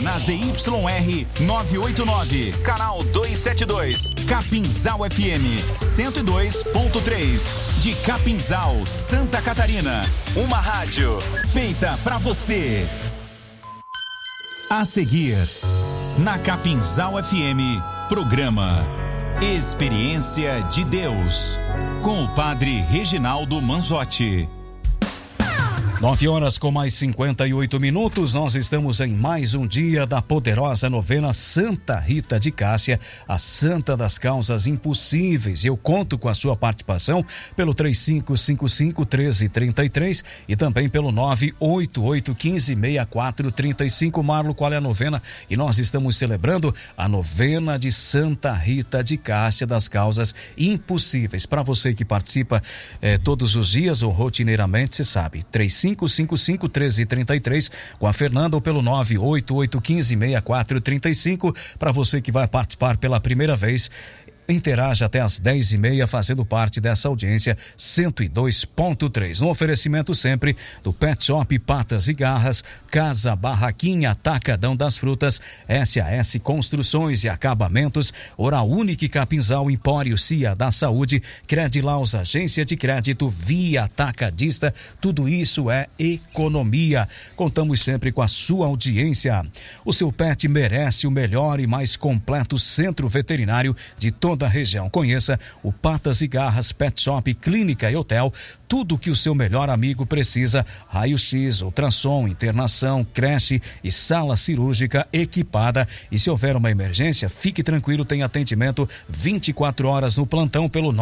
na ZYR 989, canal 272, Capinzal FM 102.3, de Capinzal, Santa Catarina. Uma rádio feita pra você. A seguir, na Capinzal FM, programa Experiência de Deus, com o Padre Reginaldo Manzotti. 9h58, nós estamos em mais um dia da poderosa novena Santa Rita de Cássia, a Santa das Causas Impossíveis. Eu conto com a sua participação pelo 3555-1333 e também pelo 988156435. Marlo, qual é a novena? E nós estamos celebrando a novena de Santa Rita de Cássia das Causas Impossíveis. Para você que participa todos os dias ou rotineiramente, você sabe, 3555-1333 com a Fernanda ou pelo 988156435. Para você que vai participar pela primeira vez, interaja até às 10h30 fazendo parte dessa audiência 102.3. No oferecimento sempre do Pet Shop Patas e Garras, Casa Barraquinha, Atacadão das Frutas, SAS Construções e Acabamentos, Oral Unique Capinzal, Empório Cia da Saúde, Credilaus, Agência de Crédito, Via Atacadista. Tudo isso é economia. Contamos sempre com a sua audiência. O seu pet merece o melhor e mais completo centro veterinário de toda a região. Conheça o Patas e Garras Pet Shop, Clínica e Hotel. Tudo que o seu melhor amigo precisa: raio-x, ultrassom, internação, creche e sala cirúrgica equipada. E se houver uma emergência, fique tranquilo, tem atendimento 24 horas no plantão pelo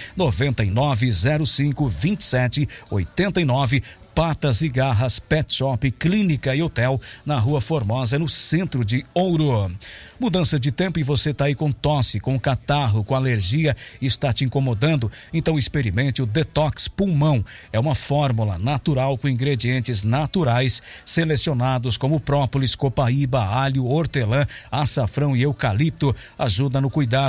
999052789. Patas e Garras Pet Shop, Clínica e Hotel, na Rua Formosa, no centro de Ouro. Mudança de tempo e você está aí com tosse, com catarro, com alergia, está te incomodando? Então experimente o Detox Pulmão. É uma fórmula natural com ingredientes naturais selecionados como própolis, copaíba, alho, hortelã, açafrão e eucalipto. Ajuda no cuidado